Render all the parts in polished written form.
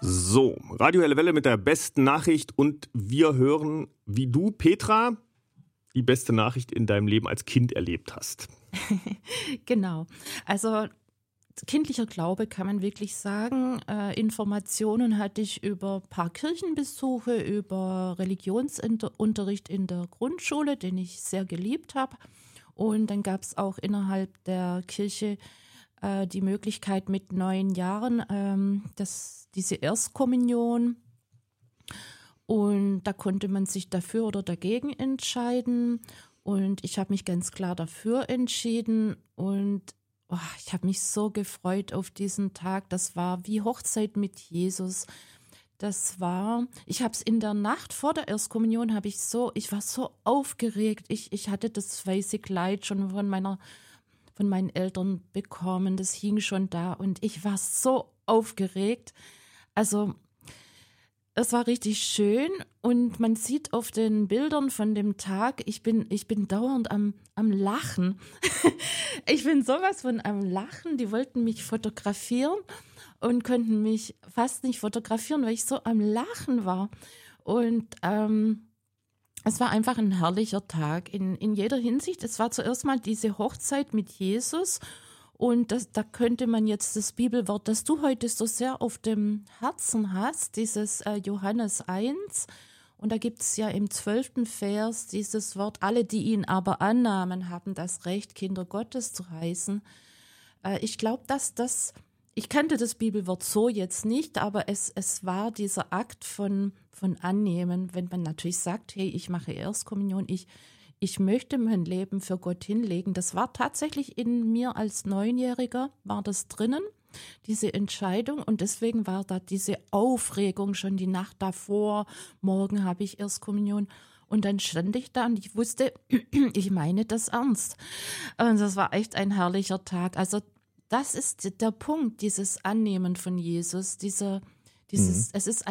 So, Radio Helle Welle mit der besten Nachricht und wir hören, wie du, Petra, die beste Nachricht in deinem Leben als Kind erlebt hast. Genau, also kindlicher Glaube kann man wirklich sagen. Informationen hatte ich über ein paar Kirchenbesuche, über Religionsunterricht in der Grundschule, den ich sehr geliebt habe. Und dann gab es auch innerhalb der Kirche die Möglichkeit mit 9 Jahren, diese Erstkommunion. Und da konnte man sich dafür oder dagegen entscheiden. Und ich habe mich ganz klar dafür entschieden. Und ich habe mich so gefreut auf diesen Tag. Das war wie Hochzeit mit Jesus. Ich habe es in der Nacht vor der Erstkommunion, ich war so aufgeregt. Ich hatte das weiße Kleid schon von meinen Eltern bekommen. Das hing schon da und ich war so aufgeregt. Also es war richtig schön und man sieht auf den Bildern von dem Tag, ich bin dauernd am Lachen. Ich bin sowas von am Lachen. Die wollten mich fotografieren und konnten mich fast nicht fotografieren, weil ich so am Lachen war. Und es war einfach ein herrlicher Tag in jeder Hinsicht. Es war zuerst mal diese Hochzeit mit Jesus. Und da könnte man jetzt das Bibelwort, das du heute so sehr auf dem Herzen hast, dieses Johannes 1. Und da gibt es ja im 12. Vers dieses Wort, alle, die ihn aber annahmen, haben das Recht, Kinder Gottes zu heißen. Ich glaube, ich kannte das Bibelwort so jetzt nicht, aber es war dieser Akt von Annehmen, wenn man natürlich sagt, hey, ich mache Erstkommunion, ich möchte mein Leben für Gott hinlegen. Das war tatsächlich in mir als 9-Jähriger, war das drinnen, diese Entscheidung. Und deswegen war da diese Aufregung schon die Nacht davor. Morgen habe ich Erstkommunion. Und dann stand ich da und ich wusste, ich meine das ernst. Und das war echt ein herrlicher Tag. Also das ist der Punkt, dieses Annehmen von Jesus. Es ist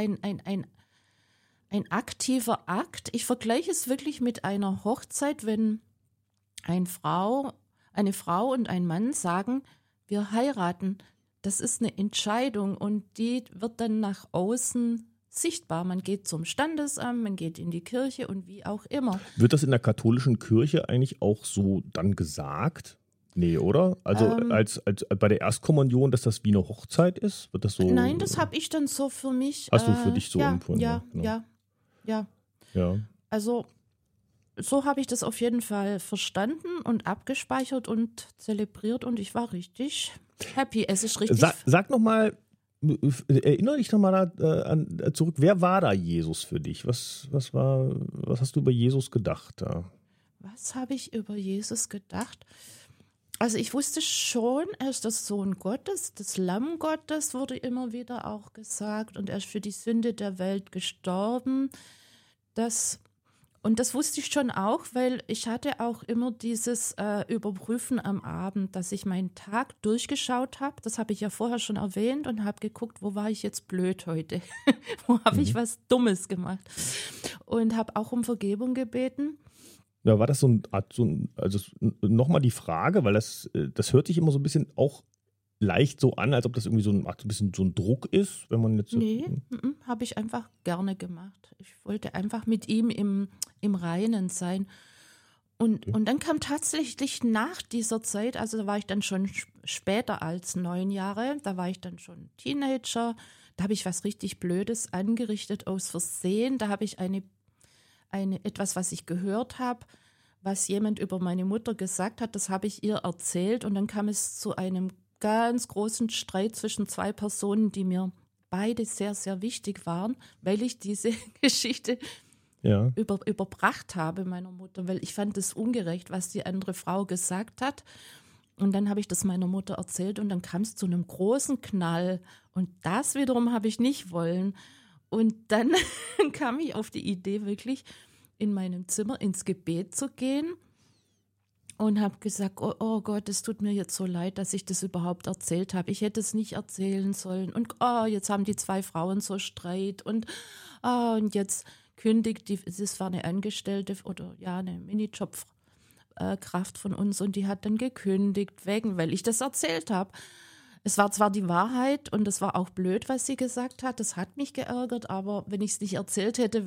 ein aktiver Akt. Ich vergleiche es wirklich mit einer Hochzeit, wenn eine Frau und ein Mann sagen, wir heiraten. Das ist eine Entscheidung und die wird dann nach außen sichtbar. Man geht zum Standesamt, man geht in die Kirche und wie auch immer. Wird das in der katholischen Kirche eigentlich auch so dann gesagt? Nee, oder? Also als bei der Erstkommunion, dass das wie eine Hochzeit ist? Wird das so? Nein, das habe ich dann so für mich. Hast du für dich so empfunden? Ja, genau. ja. Also so habe ich das auf jeden Fall verstanden und abgespeichert und zelebriert und ich war richtig happy. Es ist richtig. Sag nochmal, erinnere dich nochmal zurück, wer war da Jesus für dich? Was hast du über Jesus gedacht da? Was habe ich über Jesus gedacht? Also ich wusste schon, er ist der Sohn Gottes, das Lamm Gottes wurde immer wieder auch gesagt und er ist für die Sünde der Welt gestorben. Und das wusste ich schon auch, weil ich hatte auch immer dieses Überprüfen am Abend, dass ich meinen Tag durchgeschaut habe. Das habe ich ja vorher schon erwähnt und habe geguckt, wo war ich jetzt blöd heute? Wo habe ich was Dummes gemacht? Und habe auch um Vergebung gebeten. Ja, war das also nochmal die Frage, weil das hört sich immer so ein bisschen auch leicht so an, als ob das irgendwie so ein bisschen so ein Druck ist, wenn man jetzt. Nee, habe ich einfach gerne gemacht. Ich wollte einfach mit ihm im Reinen sein. Und dann kam tatsächlich nach dieser Zeit, also da war ich dann schon später als 9 Jahre, da war ich dann schon Teenager, da habe ich was richtig Blödes angerichtet aus Versehen, da habe ich etwas, was ich gehört habe, was jemand über meine Mutter gesagt hat, das habe ich ihr erzählt und dann kam es zu einem ganz großen Streit zwischen 2 Personen, die mir beide sehr, sehr wichtig waren, weil ich diese Geschichte überbracht habe meiner Mutter, weil ich fand es ungerecht, was die andere Frau gesagt hat. Und dann habe ich das meiner Mutter erzählt und dann kam es zu einem großen Knall und das wiederum habe ich nicht wollen. Und dann kam ich auf die Idee, wirklich in meinem Zimmer ins Gebet zu gehen und habe gesagt, oh Gott, es tut mir jetzt so leid, dass ich das überhaupt erzählt habe. Ich hätte es nicht erzählen sollen. Und jetzt haben die 2 Frauen so Streit. Und jetzt kündigt das war eine Angestellte oder eine Minijobkraft von uns. Und die hat dann gekündigt, weil ich das erzählt habe. Es war zwar die Wahrheit und es war auch blöd, was sie gesagt hat. Das hat mich geärgert, aber wenn ich es nicht erzählt hätte,